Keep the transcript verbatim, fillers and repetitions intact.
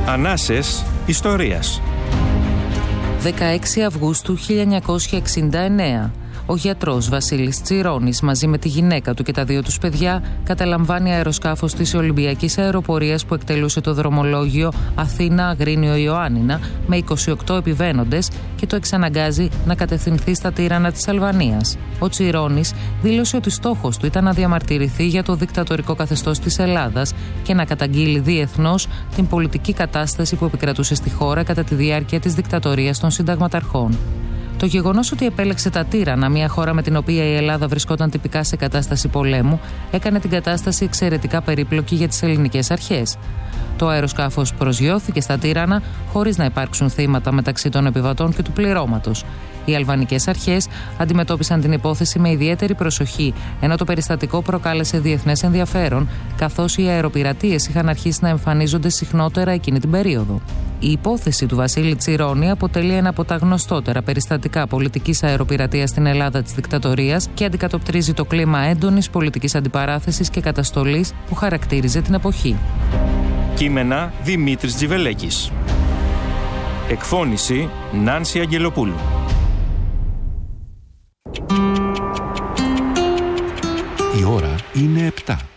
Ανάσες ιστορίας. δεκαέξι Αυγούστου χίλια εννιακόσια εξήντα εννέα. Ο γιατρός Βασίλης Τσιρώνης μαζί με τη γυναίκα του και τα δύο τους παιδιά καταλαμβάνει αεροσκάφος της Ολυμπιακής Αεροπορίας που εκτελούσε το δρομολόγιο Αθήνα-Αγρίνιο-Ιωάννινα με είκοσι οκτώ επιβαίνοντες και το εξαναγκάζει να κατευθυνθεί στα τύρανα της Αλβανίας. Ο Τσιρώνης δήλωσε ότι στόχος του ήταν να διαμαρτυρηθεί για το δικτατορικό καθεστώς της Ελλάδας και να καταγγείλει διεθνώς την πολιτική κατάσταση που επικρατούσε στη χώρα κατά τη διάρκεια της δικτατορίας των συνταγματαρχών. Το γεγονός ότι επέλεξε τα τύρανα, μια χώρα με την οποία η Ελλάδα βρισκόταν τυπικά σε κατάσταση πολέμου, έκανε την κατάσταση εξαιρετικά περίπλοκη για τις ελληνικές αρχές. Το αεροσκάφος προσγειώθηκε στα τύρανα χωρίς να υπάρξουν θύματα μεταξύ των επιβατών και του πληρώματος. Οι αλβανικές αρχές αντιμετώπισαν την υπόθεση με ιδιαίτερη προσοχή, ενώ το περιστατικό προκάλεσε διεθνές ενδιαφέρον, καθώς οι αεροπειρατείες είχαν αρχίσει να εμφανίζονται συχνότερα εκείνη την περίοδο. Η υπόθεση του Βασίλη Τσιρώνη αποτελεί ένα από τα γνωστότερα περιστατικά πολιτικής αεροπειρατείας στην Ελλάδα της δικτατορίας και αντικατοπτρίζει το κλίμα έντονης πολιτικής αντιπαράθεσης και καταστολής που χαρακτήριζε την εποχή. Κείμενα Δημήτρης Τζιβελέκης. Εκφώνηση Νάνση Αγγελοπούλου. Η ώρα είναι επτά.